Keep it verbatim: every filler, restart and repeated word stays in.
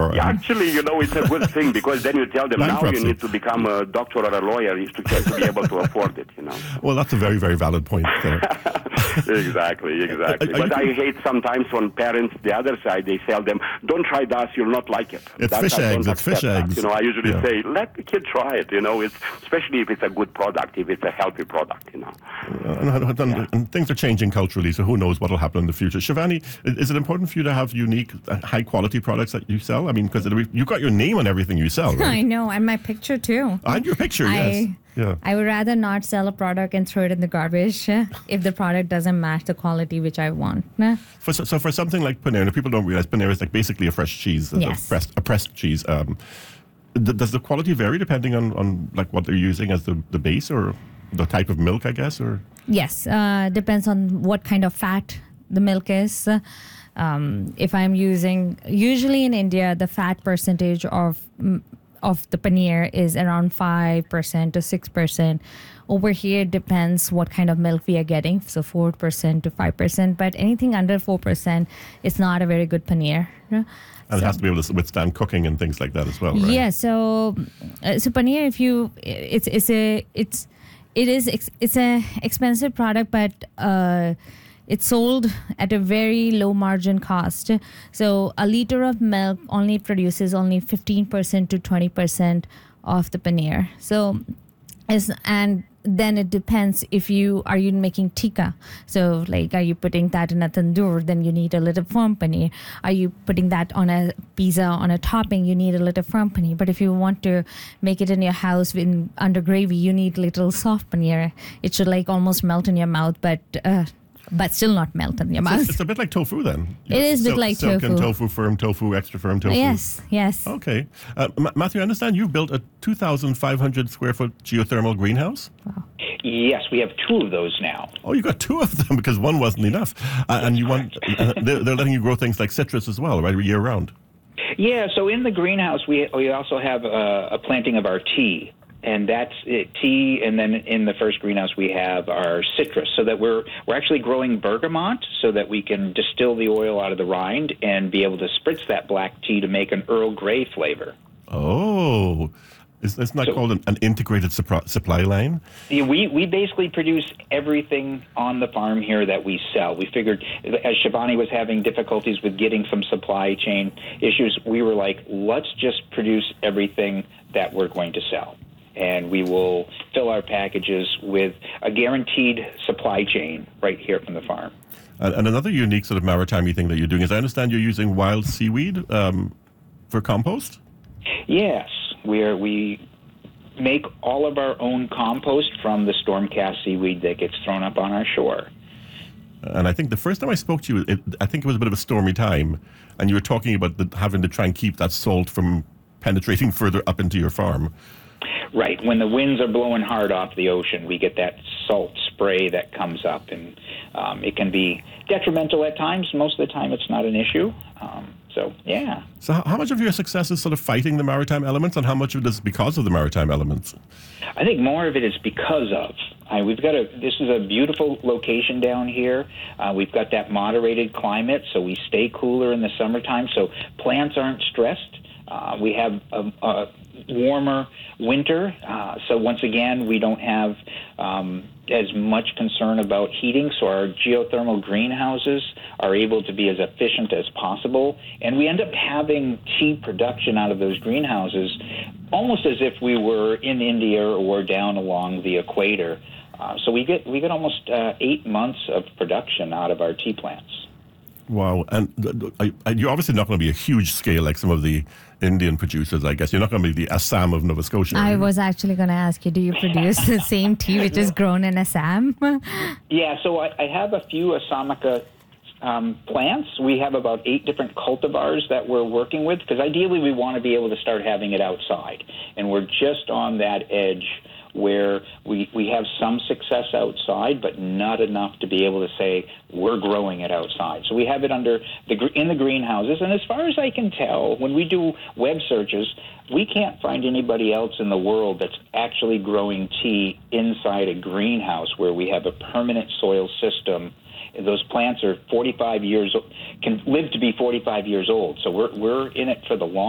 or Yeah, actually, you know, it's a good thing because then you tell them now bankruptcy. you need to become a doctor or a lawyer is to, to be able to afford it, you know. Well, that's a very, very valid point there. Exactly, exactly. Are- are But you- I hate sometimes when parents, the other side, they tell them, don't try that, you'll not like it. It's That fish I don't eggs, it's fish accept that. eggs. You know, I usually Yeah. say, let the kid try it, you know, it's, especially if it's a good product, if it's a healthy product, you know. And, and- and- and things are changing culturally, so who knows what will happen in the future. Shivani, i- is it important for you to have unique, uh, high-quality products that you sell? I mean, because you've got your name on everything you sell, I right? know, and my picture too. And your picture, yes. I, Yeah. I would rather not sell a product and throw it in the garbage uh, if the product doesn't match the quality which I want. Uh, For, so, so for something like Panera, people don't realize Panera is like basically a fresh cheese, a- Yes. a, pressed, a pressed cheese. Um, d- does the quality vary depending on, on like what they're using as the, the base or the type of milk, I guess? Or Yes, uh, depends on what kind of fat the milk is. Um, if I'm using, usually in India, the fat percentage of mm, of the paneer is around five percent to six percent. Over here, it depends what kind of milk we are getting, so four percent to five percent. But anything under four percent, it's not a very good paneer. and it has to be able to withstand cooking and things like that as well, right? Yeah, so uh, so paneer, if you, it's it's a it's it is ex, it's a expensive product, but uh, it's sold at a very low margin cost. So a liter of milk only produces only fifteen percent to twenty percent of the paneer. So is and then it depends if you are you making tikka. So like, are you putting that in a tandoor? Then you need a little firm paneer. Are you putting that on a pizza on a topping? You need a little firm paneer. But if you want to make it in your house in under gravy, you need little soft paneer. It should like almost melt in your mouth, but uh, but still not melt in your So mouth. it's, it's a bit like tofu then. It is a bit Silk- like silken tofu. tofu, firm tofu, extra firm tofu. Yes, yes. Okay. Uh, Ma- Matthew, I understand you've built a two thousand five hundred square foot geothermal greenhouse? Yes, we have two of those now. Oh, you got two of them because one wasn't enough. Uh, and you want, uh, they're, they're letting you grow things like citrus as well, right, year round? Yeah, so in the greenhouse, we we also have a, a planting of our tea. And that's it, tea, and then in the first greenhouse we have our citrus, so that we're we're actually growing bergamot, so that we can distill the oil out of the rind and be able to spritz that black tea to make an Earl Grey flavor. Oh, it's, it's not So- called an, an integrated supply, supply line? Yeah, we, we basically produce everything on the farm here that we sell. We figured, as Shivani was having difficulties with getting some supply chain issues, we were like, let's just produce everything that we're going to sell. And we will fill our packages with a guaranteed supply chain right here from the farm. And, and another unique sort of maritime thing that you're doing is I understand you're using wild seaweed um, for compost? Yes, we're, we make all of our own compost from the storm-cast seaweed that gets thrown up on our shore. And I think the first time I spoke to you, it, I think it was a bit of a stormy time, and you were talking about the, having to try and keep that salt from penetrating further up into your farm. Right. When the winds are blowing hard off the ocean, we get that salt spray that comes up, and um, it can be detrimental at times. Most of the time, it's not an issue. Um, so, yeah. So how, how much of your success is sort of fighting the maritime elements, and how much of it is because of the maritime elements? I think more of it is because of. I, we've got a. This is a beautiful location down here. Uh, we've got that moderated climate, so we stay cooler in the summertime. So plants aren't stressed. Uh, we have a, a warmer winter, uh, so once again, we don't have um, as much concern about heating, so our geothermal greenhouses are able to be as efficient as possible, and we end up having tea production out of those greenhouses almost as if we were in India or down along the equator. Uh, so we get we get almost uh, eight months of production out of our tea plants. Wow. And uh, I, I, you're obviously not going to be a huge scale like some of the Indian producers, I guess. You're not going to be the Assam of Nova Scotia. I was actually going to ask you, do you produce the same tea which is grown in Assam? Yeah, so I, I have a few Assamica um, plants. We have about eight different cultivars that we're working with, because ideally we want to be able to start having it outside. And we're just on that edge where we, we have some success outside, but not enough to be able to say we're growing it outside. So we have it under the in the greenhouses. And as far as I can tell, when we do web searches, we can't find anybody else in the world that's actually growing tea inside a greenhouse where we have a permanent soil system. Those plants are forty-five years, can live to be forty-five years old. So we're we're in it for the long